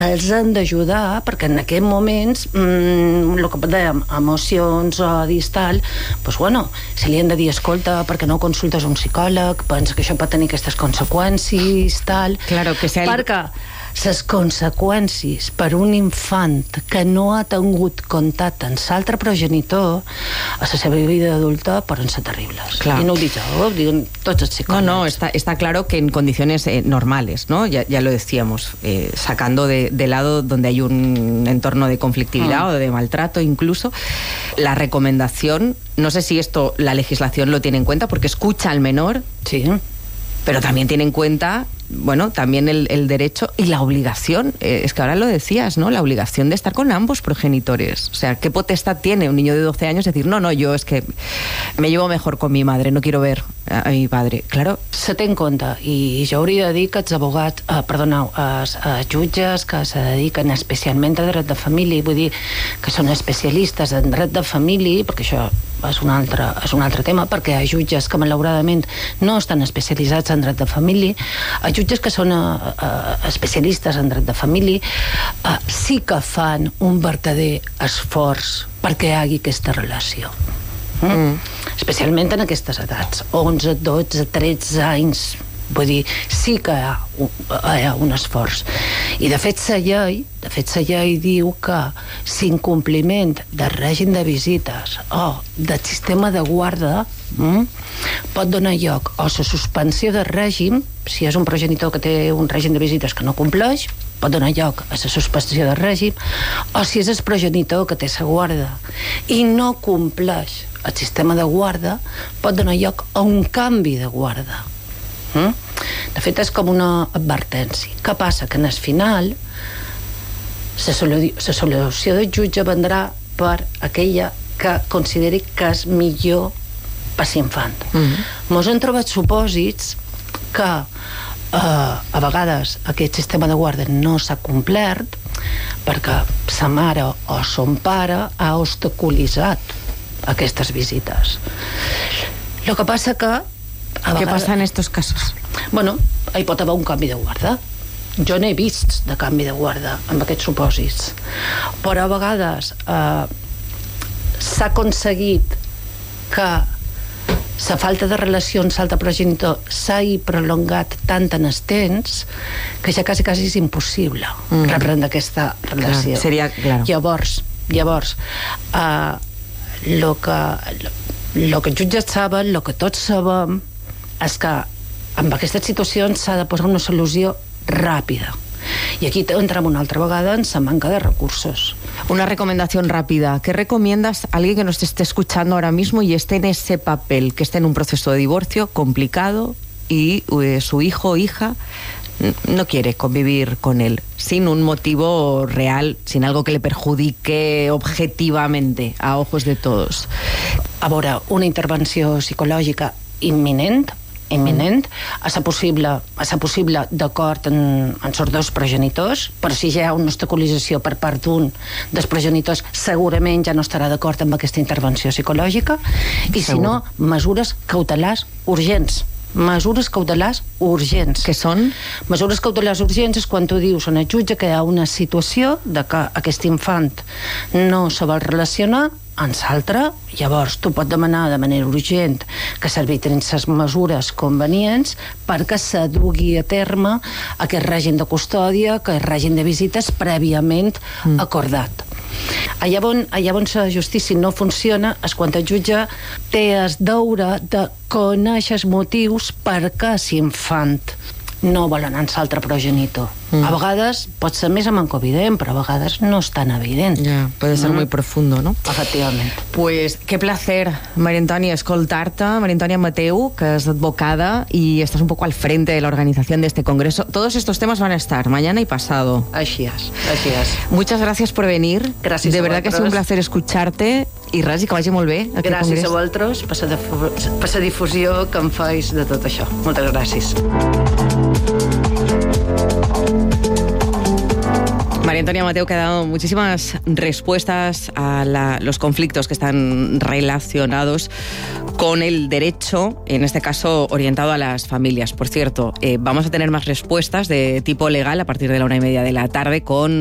els han d'ajudar, perquè en aquests moments el que dèiem, emocions o distal, doncs bueno, si li han de dir, escolta, perquè no consultes un psicòleg, pensa que això pot tenir aquestes conseqüències, tal, claro, que sea perquè les conseqüències per un infant que no ha tingut contacte amb l'altre progenitor a la seva vida adulta poden ser terribles. Claro. Y no ho dic jo, ho diuen tots els psicòlegs. No, está claro que en condiciones normales, ¿no? Ya lo decíamos, sacando de lado donde hay un entorno de conflictividad o de maltrato incluso, la recomendación, no sé si esto la legislación lo tiene en cuenta, porque escucha al menor, sí, pero también tiene en cuenta, bueno, también el derecho y la obligación, es que ahora lo decías, ¿no? La obligación de estar con ambos progenitores. O sea, ¿qué potestad tiene un niño de 12 años decir, no, yo es que me llevo mejor con mi madre, no quiero ver a mi padre? Claro. Se té en compte, i jo hauria de dir que els abogats, els jutges que se dediquen especialment a dret de família, vull dir que són especialistes en dret de família, perquè això és un altre tema, perquè hi ha jutges que malauradament no estan especialitzats en dret de família, els jutges que són especialistes en dret de família sí que fan un verdader esforç perquè hi hagi aquesta relació. Especialment en aquestes edats, 11, 12, 13 anys, vull dir, sí que hi ha un esforç. I de fet la llei diu que l'incompliment del règim de visites o del sistema de guarda pot donar lloc a la suspensió del règim, si és un progenitor que té un règim de visites que no compleix, pot donar lloc a la suspensió del règim, o si és el progenitor que té la guarda i no compleix el sistema de guarda, pot donar lloc a un canvi de guarda. De fet, és com una advertència. Què passa? Que en el final la solució del jutge vendrà per aquella que consideri que és millor per l'infant. Mos han trobat supòsits que a vegades aquest sistema de guarda no s'ha complert perquè sa mare o son pare ha obstaculitzat aquestes visites. El que passa que ¿qué pasa en estos casos? Bueno, hi pot haver un canvi de guarda. Jo n'he vist de canvi de guarda amb aquests supòsits, però a vegades s'ha aconseguit que la falta de relació amb l'altre progenitor s'hagi prolongat tant en el temps que ja quasi és impossible reprendre aquesta relació. Claro. Llavors el que els jutges saben, el que tots sabem, és que en aquestes situacions s'ha de posar una solució ràpida. Y aquí entramos una otra vegada en esa manca de recursos. Una recomendación rápida. ¿Qué recomiendas a alguien que nos esté escuchando ahora mismo y esté en ese papel, que esté en un proceso de divorcio complicado y su hijo o hija no quiere convivir con él, sin un motivo real, sin algo que le perjudique objetivamente a ojos de todos? A veure, una intervenció psicològica imminent, a ser possible d'acord en els dos progenitors, però si ja hi ha una obstaculització per part d'un dels progenitors, segurament ja no estarà d'acord amb aquesta intervenció psicològica, i si no, mesures cautelars urgents. Que són? Mesures cautelars urgents és quan tu dius en el jutge que hi ha una situació de que aquest infant no se vol relacionar amb l'altre, llavors tu pots demanar de manera urgent que s'arbitrin les mesures convenients perquè se dugui a terme aquest règim de custòdia, aquest règim de visites prèviament acordat. Allà on la justícia no funciona és quan el jutge té el deure de conèixer els motius per què l'infant no vol anar amb l'altre progenitor. A vegades pot ser més evident, però a vegades no és tan evident. Ya, puede ser muy profundo, ¿no? Efectivament. Pues qué placer, María Antonia, escoltar-te. María Antonia Mateu, que es advocada y estás un poco al frente de la organización de este congreso. Todos estos temas van a estar mañana y pasado. Així és. Muchas gracias por venir. Gràcies de verdad que ha sido un placer escucharte i res, i que vagi molt bé aquest gràcies congrés. A vosaltres per la difusió que em feis de tot això. Moltes gràcies. María Antonia Mateu, que ha dado muchísimas respuestas a los conflictos que están relacionados con el derecho, en este caso orientado a las familias. Por cierto, vamos a tener más respuestas de tipo legal a partir de la 1:30 de la tarde con